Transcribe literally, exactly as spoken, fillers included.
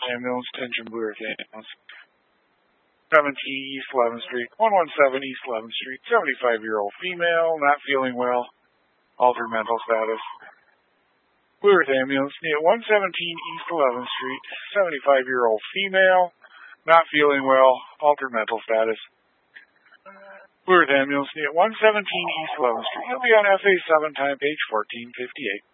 Earth Ambulance, attention Blue Earth Ambulance. seventeen East eleventh Street, one one seven East eleventh Street, seventy-five-year-old female, not feeling well, altered mental status. Blue Earth Ambulance, near one seventeen East eleventh Street, seventy-five-year-old female, not feeling well, altered mental status. Blue Earth Ambulance, near one seventeen East eleventh Street, he'll be on F A seven, time page fourteen fifty-eight.